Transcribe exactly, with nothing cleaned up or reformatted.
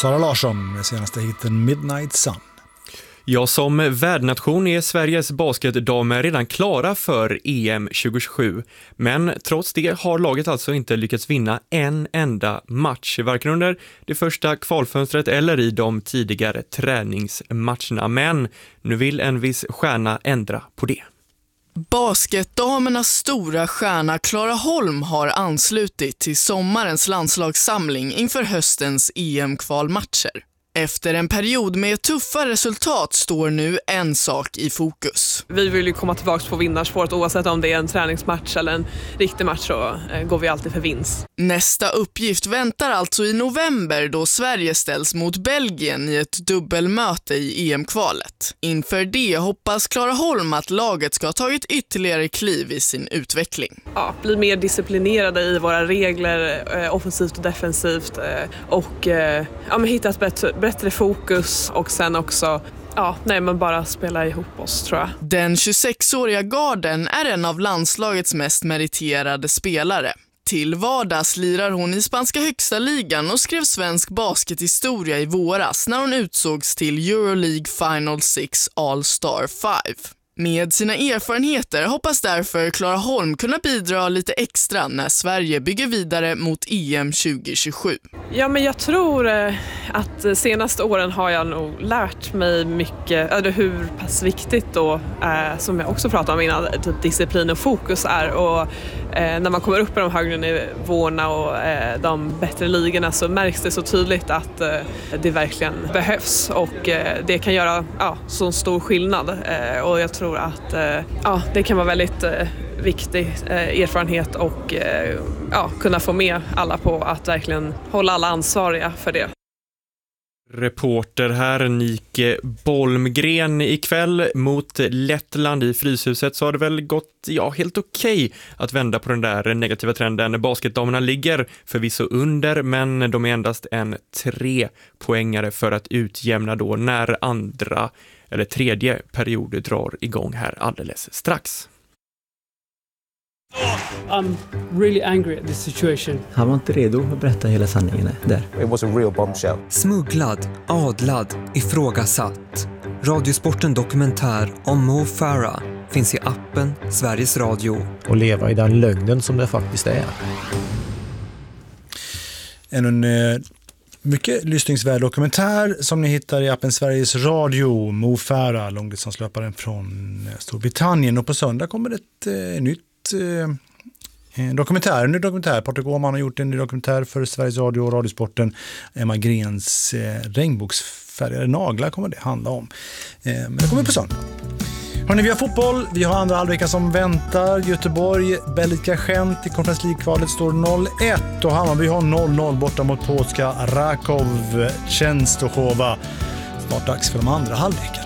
Sara Larsson med senaste hitten Midnight Sun. Ja, som värdnation är Sveriges basketdamer redan klara för E M tjugohundrasju. Men trots det har laget alltså inte lyckats vinna en enda match, varken under det första kvalfönstret eller i de tidigare träningsmatcherna. Men nu vill en viss stjärna ändra på det. Basketdamernas stora stjärna Clara Holm har anslutit till sommarens landslagssamling inför höstens E M-kvalmatcher. Efter en period med tuffa resultat står nu en sak i fokus. Vi vill ju komma tillbaka på vinnarspåret oavsett om det är en träningsmatch eller en riktig match, så går vi alltid för vinst. Nästa uppgift väntar alltså i november då Sverige ställs mot Belgien i ett dubbelmöte i E M-kvalet. Inför det hoppas Clara Holm att laget ska ha tagit ytterligare kliv i sin utveckling. Ja, bli mer disciplinerade i våra regler, eh, offensivt och defensivt eh, och eh, ja, men hitta ett bättre bättre fokus och sen också ja, nej, men bara spela ihop oss, tror jag. Den tjugosexåriga garden är en av landslagets mest meriterade spelare. Till vardags lirar hon i spanska högsta ligan och skrev svensk baskethistoria i våras när hon utsågs till Euroleague Final Six All-Star fem. Med sina erfarenheter hoppas därför Clara Holm kunna bidra lite extra när Sverige bygger vidare mot E M tjugohundratjugosju. Ja, men jag tror eh, att senaste åren har jag nog lärt mig mycket, eller hur pass viktigt då, eh, som jag också pratade om innan, typ disciplin och fokus är. Och eh, när man kommer upp i de högre nivåerna och eh, de bättre ligorna så märks det så tydligt att eh, det verkligen behövs. Och eh, det kan göra ja, så stor skillnad. Eh, och jag tror att eh, ja, det kan vara väldigt eh, viktig eh, erfarenhet och eh, ja, kunna få med alla på att verkligen hålla alla ansvariga för det. Reporter här Nike Bolmgren. Ikväll mot Lettland i Fryshuset så har det väl gått ja, helt okej okay att vända på den där negativa trenden. Basketdamerna ligger förvisso under, men de är endast en tre poängare för att utjämna då när andra eller tredje period drar igång här alldeles strax. I'm really angry at this situation. Han var inte redo att berätta hela sanningen där. It was a real bombshell. Smugglad, adlad, ifrågasatt. Radiosporten dokumentär om Mo Farah finns i appen Sveriges Radio. Och leva i den lögnen som det faktiskt är. En eh, mycket lyssningsvärd dokumentär som ni hittar i appen Sveriges Radio. Mo Farah, långdistanslöparen från Storbritannien. Och på söndag kommer ett eh, nytt En dokumentär, en ny dokumentär. Patrik Åhman har gjort en ny dokumentär för Sveriges Radio och Radiosporten. Emma Grens eh, regnbågsfärgade naglar kommer det handla om. Eh, men det kommer på söndag. Hörrni, vi har fotboll. Vi har andra halvveckan som väntar. Göteborg, Belgika Gent i Conference League-kvalet står noll ett. Och Hammarby har noll noll borta mot polska Rakov Częstochowa. Snart dags för de andra halvveckan.